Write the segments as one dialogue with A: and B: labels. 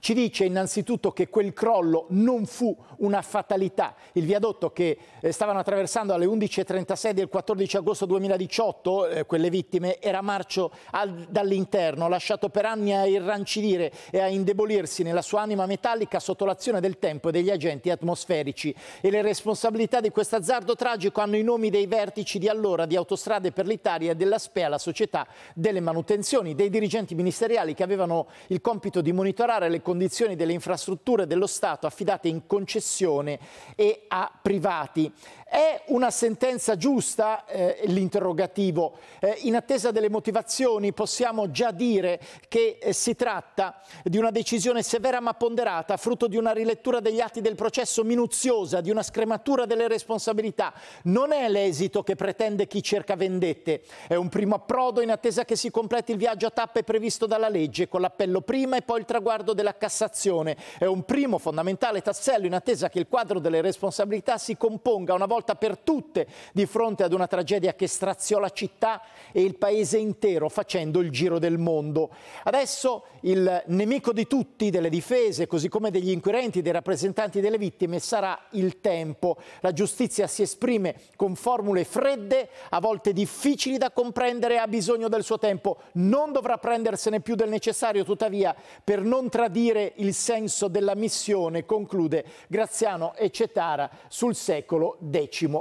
A: ci dice innanzitutto che quel crollo non fu una fatalità. Il viadotto che stavano attraversando alle 11:36 del 14 agosto 2018, quelle vittime, era marcio dall'interno, lasciato per anni a irrancidire e a indebolirsi nella sua anima metallica sotto l'azione del tempo e degli agenti atmosferici. E le responsabilità di questo azzardo tragico hanno i nomi dei vertici di allora di Autostrade per l'Italia e della SPEA, la società delle manutenzioni, dei dirigenti ministeriali che avevano il compito di monitorare le condizioni delle infrastrutture dello Stato affidate in concessione e a privati. È una sentenza giusta? L'interrogativo. In attesa delle motivazioni possiamo già dire che si tratta di una decisione severa ma ponderata, frutto di una rilettura degli atti del processo minuziosa, di una scrematura delle responsabilità. Non è l'esito che pretende chi cerca vendette. È un primo approdo in attesa che si completi il viaggio a tappe previsto dalla legge, con l'appello prima e poi il traguardo della Cassazione. È un primo fondamentale tassello in attesa che il quadro delle responsabilità si componga una volta per tutte di fronte ad una tragedia che straziò la città e il paese intero facendo il giro del mondo. Adesso il nemico di tutti, delle difese, così come degli inquirenti, dei rappresentanti delle vittime, sarà il tempo. La giustizia si esprime con formule fredde, a volte difficili da comprendere e ha bisogno del suo tempo. Non dovrà prendersene più del necessario, tuttavia, per non tradire il senso della missione, conclude Graziano Etxetara sul secolo XIX.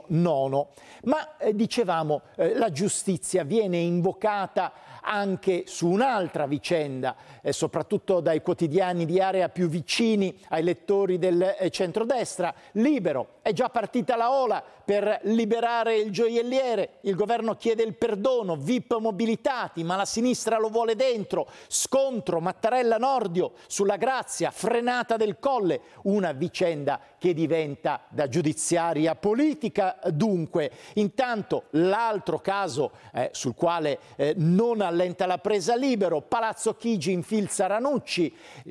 A: Ma dicevamo, la giustizia viene invocata anche su un'altra vicenda, soprattutto dai quotidiani di area più vicini ai lettori del centrodestra. Libero, è già partita la ola per liberare il gioielliere, il governo chiede il perdono, VIP mobilitati, ma la sinistra lo vuole dentro, scontro Mattarella-Nordio sulla Grazia, frenata del Colle, una vicenda che diventa da giudiziaria politica dunque. Intanto l'altro caso sul quale non allenta la presa Libero, Palazzo Chigi infilza Ranucci,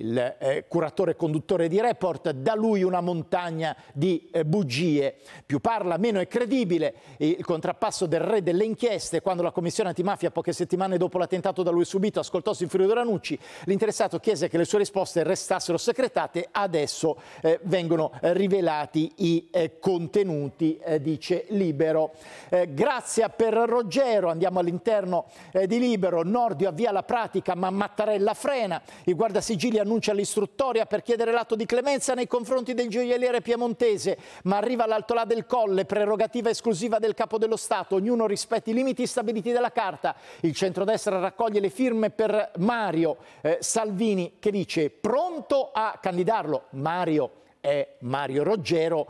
A: il curatore e conduttore di Report, da lui una montagna di bugie. Più parla meno è credibile il contrappasso del re delle inchieste. Quando la commissione antimafia, poche settimane dopo l'attentato da lui subito, ascoltò Sigfrido Ranucci, l'interessato chiese che le sue risposte restassero segretate. Adesso vengono rivelati i contenuti, dice Libero. Grazia per Roggero, andiamo all'interno di Libero, Nordio avvia la pratica ma Mattarella frena, il guardasigilli annuncia l'istruttoria per chiedere l'atto di clemenza nei confronti del gioielliere piemontese, ma arriva l'Altolà del Colle, prerogativa esclusiva del Capo dello Stato, ognuno rispetti i limiti stabiliti dalla Carta. Il centrodestra raccoglie le firme per Mario Salvini, che dice pronto a candidarlo. Mario è Mario Roggero,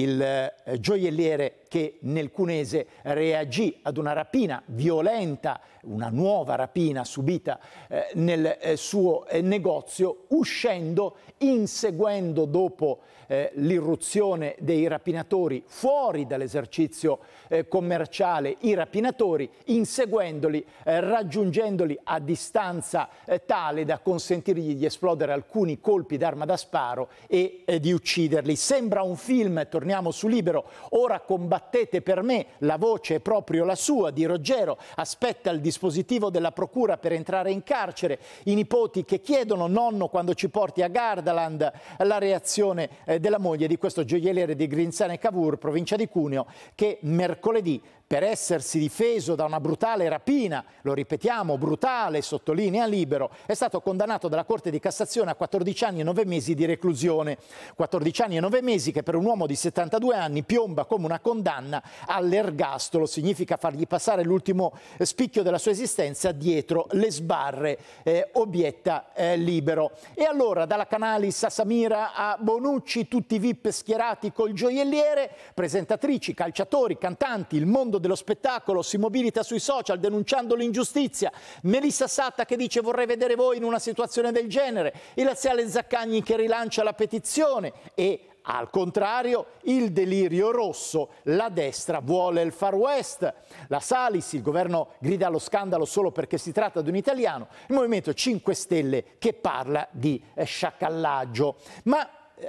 A: il gioielliere che nel Cunese reagì ad una rapina violenta, una nuova rapina subita nel suo negozio, uscendo, inseguendo dopo l'irruzione dei rapinatori fuori dall'esercizio commerciale, i rapinatori, inseguendoli, raggiungendoli a distanza tale da consentirgli di esplodere alcuni colpi d'arma da sparo e di ucciderli. Sembra un film, torniamo su Libero, ora combattete per me, la voce è proprio la sua, di Roggero, aspetta il dispositivo della procura per entrare in carcere, i nipoti che chiedono nonno quando ci porti a Gardaland, la reazione della moglie di questo gioielliere di Grinzane Cavour, provincia di Cuneo, che mercoledì, per essersi difeso da una brutale rapina, lo ripetiamo, brutale, sottolinea Libero, è stato condannato dalla Corte di Cassazione a 14 anni e 9 mesi di reclusione. 14 anni e 9 mesi che per un uomo di 72 anni piomba come una condanna all'ergastolo, significa fargli passare l'ultimo spicchio della sua esistenza dietro le sbarre, obietta Libero. E allora dalla Canalis a Samira a Bonucci, tutti VIP schierati col gioielliere, presentatrici, calciatori, cantanti, il mondo dello spettacolo si mobilita sui social denunciando l'ingiustizia. Melissa Satta che dice vorrei vedere voi in una situazione del genere, il Laziale Zaccagni che rilancia la petizione e al contrario, il delirio rosso, la destra vuole il Far West, la Salis, il governo grida allo scandalo solo perché si tratta di un italiano, il Movimento 5 Stelle che parla di sciacallaggio. Ma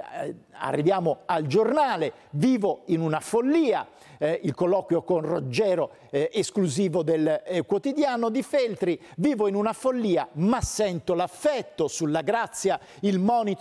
A: arriviamo al Giornale, vivo in una follia, il colloquio con Roggero esclusivo del quotidiano di Feltri, vivo in una follia ma sento l'affetto sulla Grazia, il monito